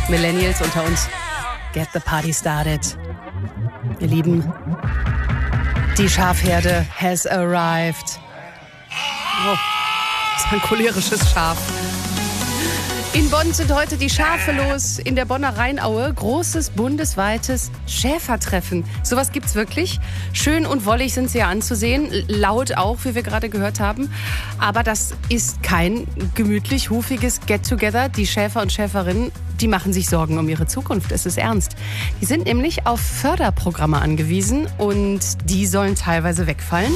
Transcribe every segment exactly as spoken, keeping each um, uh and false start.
Millennials unter uns. Get the party started. Ihr Lieben, die Schafherde has arrived. Oh, das ist ein cholerisches Schaf. In Bonn sind heute die Schafe los, in der Bonner Rheinaue. Großes bundesweites Schäfertreffen. Sowas gibt's wirklich. Schön und wollig sind sie ja anzusehen. Laut auch, wie wir gerade gehört haben. Aber das ist kein gemütlich, hufiges Get-Together. Die Schäfer und Schäferinnen, die machen sich Sorgen um ihre Zukunft. Es ist ernst. Die sind nämlich auf Förderprogramme angewiesen und die sollen teilweise wegfallen.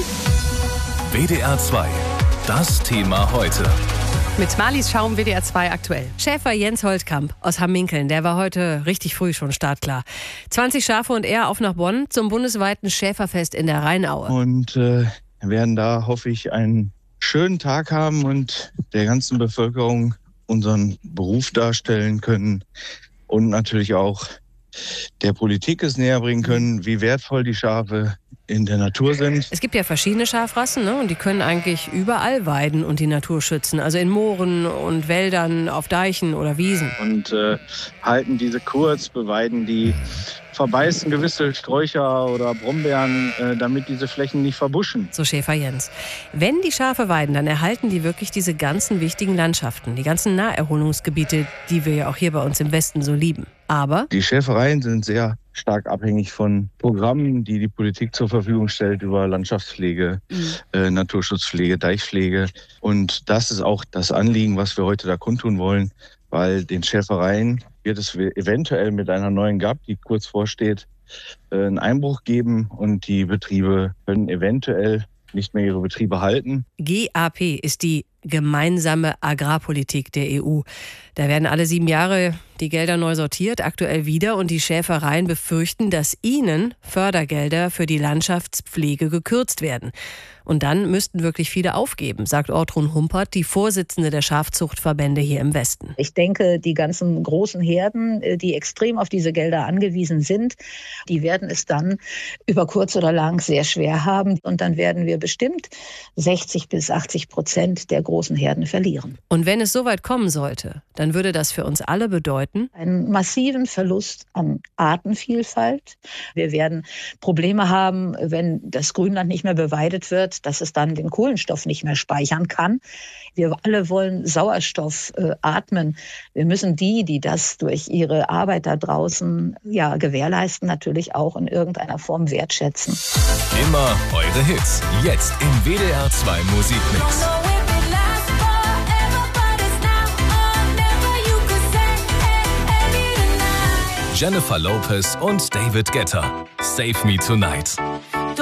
W D R zwei. Das Thema heute. Mit Marlies Schaum, W D R zwei aktuell. Schäfer Jens Holtkamp aus Hamminkeln, der war heute richtig früh schon startklar. zwanzig Schafe und er auf nach Bonn zum bundesweiten Schäferfest in der Rheinaue. Und äh, werden da, hoffe ich, einen schönen Tag haben und der ganzen Bevölkerung unseren Beruf darstellen können und natürlich auch der Politik es näher bringen können, wie wertvoll die Schafe in der Natur sind. Es gibt ja verschiedene Schafrassen, ne? Und die können eigentlich überall weiden und die Natur schützen. Also in Mooren und Wäldern, auf Deichen oder Wiesen. Und äh, halten diese kurz, beweiden die, verbeißen gewisse Sträucher oder Brombeeren, äh, damit diese Flächen nicht verbuschen. So Schäfer Jens. Wenn die Schafe weiden, dann erhalten die wirklich diese ganzen wichtigen Landschaften, die ganzen Naherholungsgebiete, die wir ja auch hier bei uns im Westen so lieben. Aber die Schäfereien sind sehr stark abhängig von Programmen, die die Politik zur Verfügung stellt über Landschaftspflege, mhm. äh, Naturschutzpflege, Deichpflege. Und das ist auch das Anliegen, was wir heute da kundtun wollen, weil den Schäfereien wird es eventuell mit einer neuen G A P, die kurz vorsteht, äh, einen Einbruch geben und die Betriebe können eventuell nicht mehr ihre Betriebe halten. G A P ist die gemeinsame Agrarpolitik der E U. Da werden alle sieben Jahre die Gelder neu sortiert, aktuell wieder. Und die Schäfereien befürchten, dass ihnen Fördergelder für die Landschaftspflege gekürzt werden. Und dann müssten wirklich viele aufgeben, sagt Ortrun Humpert, die Vorsitzende der Schafzuchtverbände hier im Westen. Ich denke, die ganzen großen Herden, die extrem auf diese Gelder angewiesen sind, die werden es dann über kurz oder lang sehr schwer haben. Und dann werden wir bestimmt sechzig bis achtzig Prozent der großen Herden verlieren. Und wenn es so weit kommen sollte, dann würde das für uns alle bedeuten? Einen massiven Verlust an Artenvielfalt. Wir werden Probleme haben, wenn das Grünland nicht mehr beweidet wird, dass es dann den Kohlenstoff nicht mehr speichern kann. Wir alle wollen Sauerstoff äh, atmen. Wir müssen die, die das durch ihre Arbeit da draußen ja, gewährleisten, natürlich auch in irgendeiner Form wertschätzen. Immer eure Hits. Jetzt im W D R zwei Musikmix. Jennifer Lopez und David Guetta. Save Me Tonight.